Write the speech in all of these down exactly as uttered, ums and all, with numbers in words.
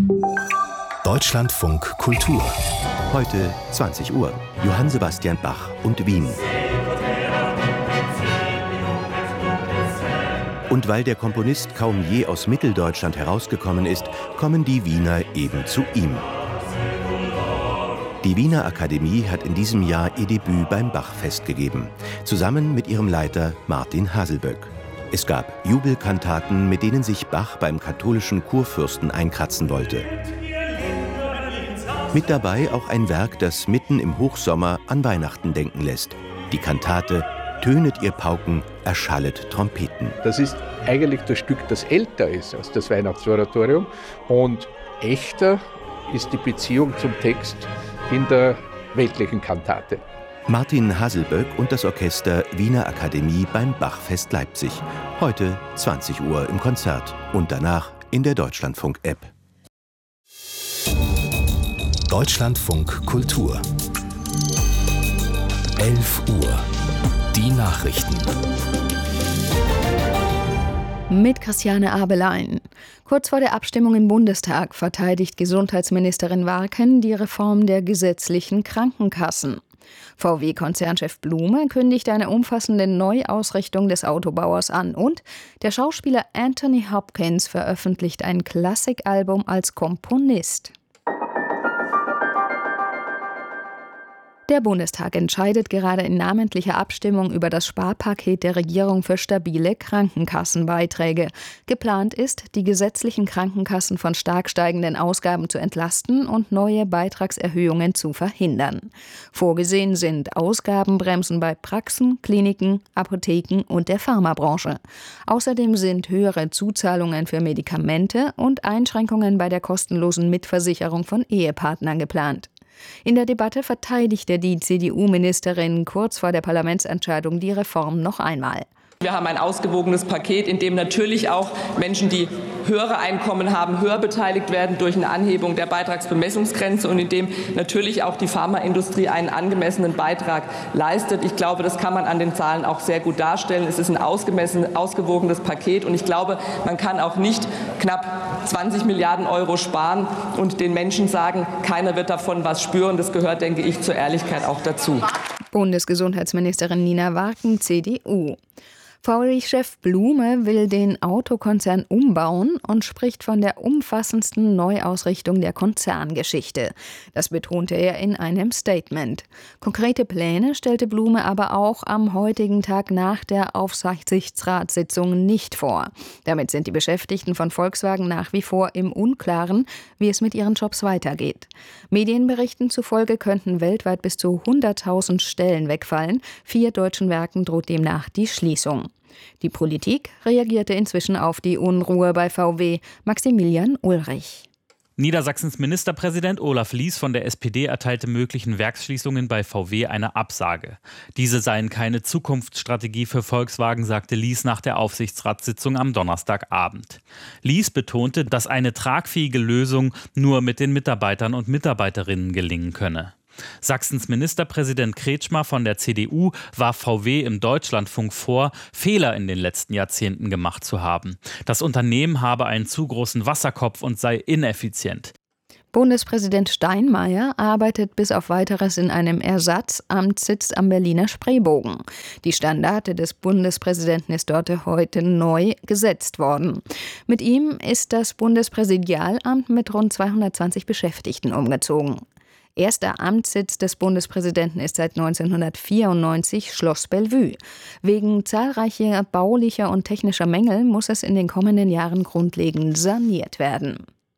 Deutschlandfunk Kultur. Heute zwanzig Uhr. Johann Sebastian Bach und Wien. Und weil der Komponist kaum je aus Mitteldeutschland herausgekommen ist, kommen die Wiener eben zu ihm. Die Wiener Akademie hat in diesem Jahr ihr Debüt beim Bach-Fest gegeben, zusammen mit ihrem Leiter Martin Haselböck. Es gab Jubelkantaten, mit denen sich Bach beim katholischen Kurfürsten einkratzen wollte. Mit dabei auch ein Werk, das mitten im Hochsommer an Weihnachten denken lässt. Die Kantate »Tönet ihr Pauken, erschallet Trompeten«. Das ist eigentlich das Stück, das älter ist als das Weihnachtsoratorium. Und echter ist die Beziehung zum Text in der weltlichen Kantate. Martin Haselböck und das Orchester Wiener Akademie beim Bachfest Leipzig. Heute zwanzig Uhr im Konzert und danach in der Deutschlandfunk-App. Deutschlandfunk Kultur. elf Uhr. Die Nachrichten. Mit Christiane Abelein. Kurz vor der Abstimmung im Bundestag verteidigt Gesundheitsministerin Warken die Reform der gesetzlichen Krankenkassen. V W-Konzernchef Blume kündigt eine umfassende Neuausrichtung des Autobauers an und der Schauspieler Anthony Hopkins veröffentlicht ein Klassikalbum als Komponist. Der Bundestag entscheidet gerade in namentlicher Abstimmung über das Sparpaket der Regierung für stabile Krankenkassenbeiträge. Geplant ist, die gesetzlichen Krankenkassen von stark steigenden Ausgaben zu entlasten und neue Beitragserhöhungen zu verhindern. Vorgesehen sind Ausgabenbremsen bei Praxen, Kliniken, Apotheken und der Pharmabranche. Außerdem sind höhere Zuzahlungen für Medikamente und Einschränkungen bei der kostenlosen Mitversicherung von Ehepartnern geplant. In der Debatte verteidigte die C D U-Ministerin kurz vor der Parlamentsentscheidung die Reform noch einmal. Wir haben ein ausgewogenes Paket, in dem natürlich auch Menschen, die höhere Einkommen haben, höher beteiligt werden durch eine Anhebung der Beitragsbemessungsgrenze und in dem natürlich auch die Pharmaindustrie einen angemessenen Beitrag leistet. Ich glaube, das kann man an den Zahlen auch sehr gut darstellen. Es ist ein ausgemessen, ausgewogenes Paket und ich glaube, man kann auch nicht knapp zwanzig Milliarden Euro sparen und den Menschen sagen, keiner wird davon was spüren. Das gehört, denke ich, zur Ehrlichkeit auch dazu. Bundesgesundheitsministerin Nina Warken, C D U. V W-Chef Blume will den Autokonzern umbauen und spricht von der umfassendsten Neuausrichtung der Konzerngeschichte. Das betonte er in einem Statement. Konkrete Pläne stellte Blume aber auch am heutigen Tag nach der Aufsichtsratssitzung nicht vor. Damit sind die Beschäftigten von Volkswagen nach wie vor im Unklaren, wie es mit ihren Jobs weitergeht. Medienberichten zufolge könnten weltweit bis zu hunderttausend Stellen wegfallen. Vier deutschen Werken droht demnach die Schließung. Die Politik reagierte inzwischen auf die Unruhe bei V W. Maximilian Ulrich. Niedersachsens Ministerpräsident Olaf Lies von der S P D erteilte möglichen Werksschließungen bei V W eine Absage. Diese seien keine Zukunftsstrategie für Volkswagen, sagte Lies nach der Aufsichtsratssitzung am Donnerstagabend. Lies betonte, dass eine tragfähige Lösung nur mit den Mitarbeitern und Mitarbeiterinnen gelingen könne. Sachsens Ministerpräsident Kretschmer von der C D U warf V W im Deutschlandfunk vor, Fehler in den letzten Jahrzehnten gemacht zu haben. Das Unternehmen habe einen zu großen Wasserkopf und sei ineffizient. Bundespräsident Steinmeier arbeitet bis auf Weiteres in einem Ersatzamtssitz am Berliner Spreebogen. Die Standarte des Bundespräsidenten ist dort heute neu gesetzt worden. Mit ihm ist das Bundespräsidialamt mit rund zweihundertzwanzig Beschäftigten umgezogen. Erster Amtssitz des Bundespräsidenten ist seit neunzehnhundertvierundneunzig Schloss Bellevue. Wegen zahlreicher baulicher und technischer Mängel muss es in den kommenden Jahren grundlegend saniert werden.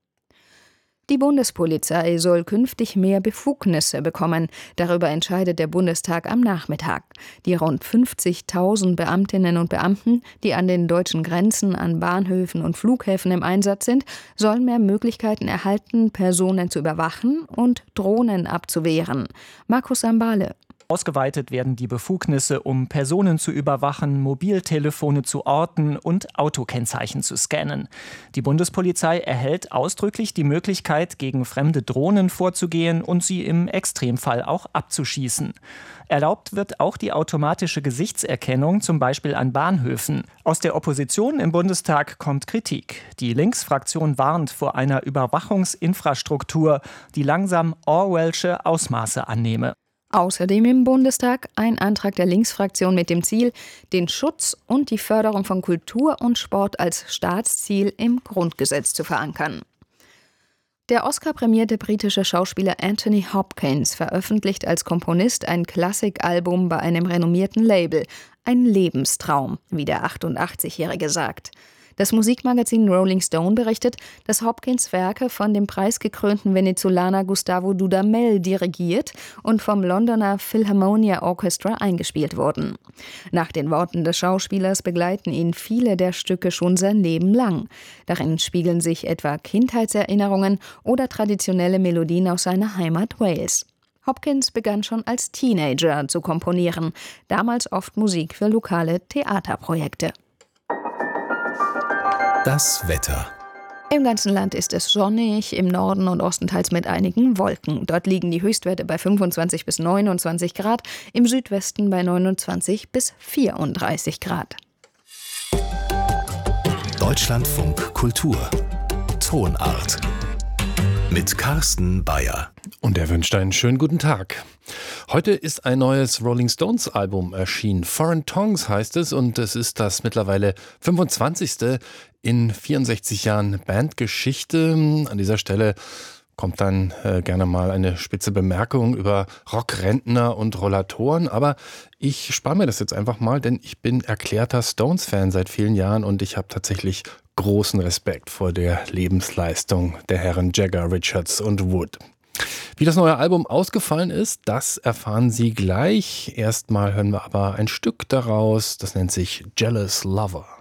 Die Bundespolizei soll künftig mehr Befugnisse bekommen. Darüber entscheidet der Bundestag am Nachmittag. Die rund fünfzigtausend Beamtinnen und Beamten, die an den deutschen Grenzen, an Bahnhöfen und Flughäfen im Einsatz sind, sollen mehr Möglichkeiten erhalten, Personen zu überwachen und Drohnen abzuwehren. Markus Sambale. Ausgeweitet werden die Befugnisse, um Personen zu überwachen, Mobiltelefone zu orten und Autokennzeichen zu scannen. Die Bundespolizei erhält ausdrücklich die Möglichkeit, gegen fremde Drohnen vorzugehen und sie im Extremfall auch abzuschießen. Erlaubt wird auch die automatische Gesichtserkennung, zum Beispiel an Bahnhöfen. Aus der Opposition im Bundestag kommt Kritik. Die Linksfraktion warnt vor einer Überwachungsinfrastruktur, die langsam orwellsche Ausmaße annehme. Außerdem im Bundestag ein Antrag der Linksfraktion mit dem Ziel, den Schutz und die Förderung von Kultur und Sport als Staatsziel im Grundgesetz zu verankern. Der Oscar-prämierte britische Schauspieler Anthony Hopkins veröffentlicht als Komponist ein Klassikalbum bei einem renommierten Label. Ein Lebenstraum, wie der achtundachtzigjährige sagt. Das Musikmagazin Rolling Stone berichtet, dass Hopkins Werke von dem preisgekrönten Venezolaner Gustavo Dudamel dirigiert und vom Londoner Philharmonia Orchestra eingespielt wurden. Nach den Worten des Schauspielers begleiten ihn viele der Stücke schon sein Leben lang. Darin spiegeln sich etwa Kindheitserinnerungen oder traditionelle Melodien aus seiner Heimat Wales. Hopkins begann schon als Teenager zu komponieren, damals oft Musik für lokale Theaterprojekte. Das Wetter. Im ganzen Land ist es sonnig, im Norden und Osten teils mit einigen Wolken. Dort liegen die Höchstwerte bei fünfundzwanzig bis neunundzwanzig Grad, im Südwesten bei neunundzwanzig bis vierunddreißig Grad. Deutschlandfunk Kultur. Tonart. Mit Carsten Bayer. Und er wünscht einen schönen guten Tag. Heute ist ein neues Rolling Stones Album erschienen. Foreign Tongues heißt es und es ist das mittlerweile fünfundzwanzigste in vierundsechzig Jahren Bandgeschichte. An dieser Stelle kommt dann äh, gerne mal eine spitze Bemerkung über Rockrentner und Rollatoren. Aber ich spare mir das jetzt einfach mal, denn ich bin erklärter Stones-Fan seit vielen Jahren und ich habe tatsächlich großen Respekt vor der Lebensleistung der Herren Jagger, Richards und Wood. Wie das neue Album ausgefallen ist, das erfahren Sie gleich. Erstmal hören wir aber ein Stück daraus, das nennt sich Jealous Lover.